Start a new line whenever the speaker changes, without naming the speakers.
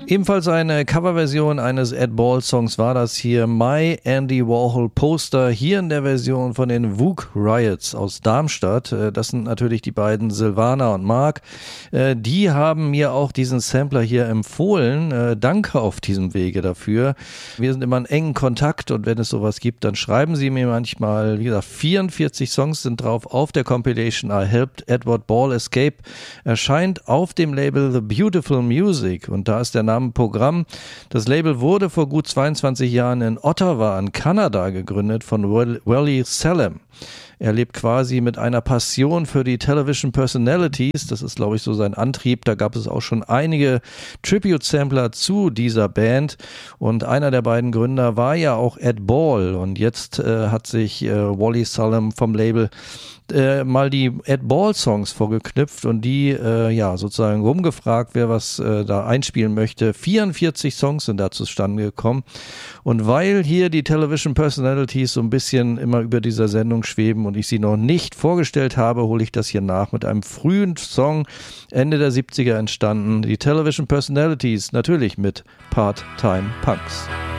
Ebenfalls eine Coverversion eines Ed Ball-Songs war das hier, My Andy Warhol Poster, hier in der Version von den Vogue Riots aus Darmstadt. Das sind natürlich die beiden Silvana und Mark. Die haben mir auch diesen Sampler hier empfohlen. Danke auf diesem Wege dafür. Wir sind immer in engen Kontakt und wenn es sowas gibt, dann schreiben sie mir manchmal. Wie gesagt, 44 Songs sind drauf auf der Compilation I Helped Edward Ball Escape. Erscheint auf dem Label The Beautiful Music und da ist der Name Programm. Das Label wurde vor gut 22 Jahren in Ottawa in Kanada gegründet von Wally Salem. Er lebt quasi mit einer Passion für die Television Personalities. Das ist, glaube ich, so sein Antrieb. Da gab es auch schon einige Tribute-Sampler zu dieser Band. Und einer der beiden Gründer war ja auch Ed Ball. Und jetzt hat sich Wally Salem vom Label mal die Ed Ball Songs vorgeknüpft und die sozusagen rumgefragt, wer was da einspielen möchte. 44 Songs sind da zustande gekommen und weil hier die Television Personalities so ein bisschen immer über dieser Sendung schweben und ich sie noch nicht vorgestellt habe, hole ich das hier nach mit einem frühen Song, Ende der 70er entstanden. Die Television Personalities natürlich mit Part-Time Punks.